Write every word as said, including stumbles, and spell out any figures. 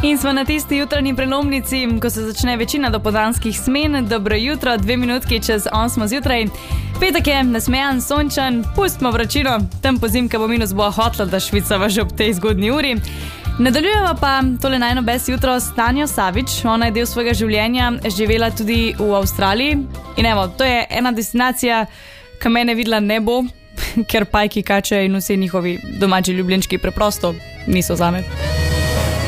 In smo na tisti jutranji prelomnici, ko se začne večina dopoldanskih smen. Dobro jutro, dve minutki čez osmo zjutraj. Petek je nasmejan, sončen, pustimo vročino, tam pozimka bo minus bo hotla, da švicava že ob tej zgodnji uri. Nadaljujeva pa tole najno bes jutro s Tanjo Savič. Ona je del svojega življenja živela tudi v Avstraliji. In evo, to je ena destinacija, ki mene videla ne bo, ker pajki, kače in vsi njihovi domači ljubljenčki preprosto niso zame.